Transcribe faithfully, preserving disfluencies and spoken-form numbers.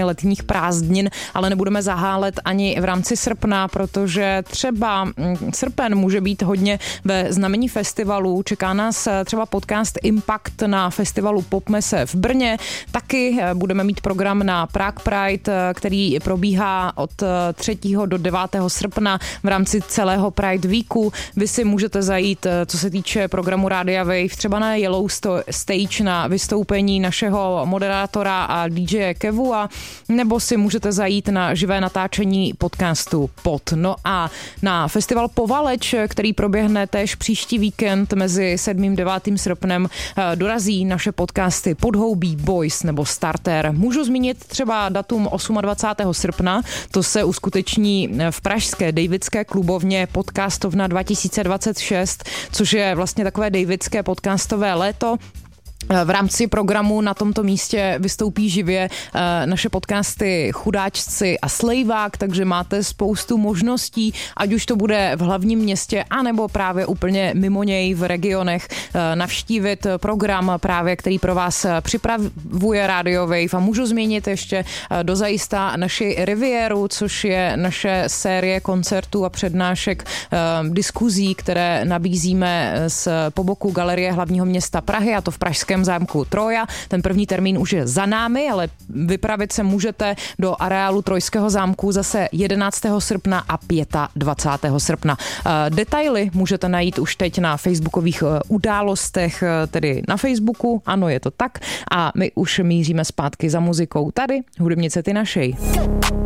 strany letních prázdnin, ale nebudeme zahálet ani v rámci srpna, protože třeba srpen může být hodně ve znamení festivalů. Čeká nás třeba podcast Impact na festivalu Popmese v Brně. Taky budeme mít program na Prague Pride, který probíhá od třetího do devátého srpna v rámci celého Pride Weeku. Vy si můžete zajít, co se týče programu Rádia Wave, třeba na Yellow Stage na vystoupení našeho moderátora a dý džeje Kevua, nebo si můžete zajít na živé natáčení podcastu Pod. No a na festival Povaleč, který proběhne též příští víkend mezi sedmým a devátým srpnem, dorazí naše podcasty Podhoubí, Boys nebo Starter. Můžu zmínit třeba datum dvacátého osmého srpna, to se uskuteční v pražské Davidské klubovně Podcastovna dva tisíce dvacet šest, což je vlastně takové davidské podcastové léto. V rámci programu na tomto místě vystoupí živě naše podcasty Chudáčci a Slejvák, takže máte spoustu možností, ať už to bude v hlavním městě, anebo právě úplně mimo něj v regionech, navštívit program právě, který pro vás připravuje Radio Wave. A můžu zmínit ještě dozajista naši Rivieru, což je naše série koncertů a přednášek, diskuzí, které nabízíme z po boku Galerie hlavního města Prahy, a to v pražském zámku Troja. Ten první termín už je za námi, ale vypravit se můžete do areálu Trojského zámku zase jedenáctého srpna a dvacátého pátého srpna. Detaily můžete najít už teď na facebookových událostech, tedy na Facebooku, ano, je to tak. A my už míříme zpátky za muzikou tady, hudebnice Ty našej.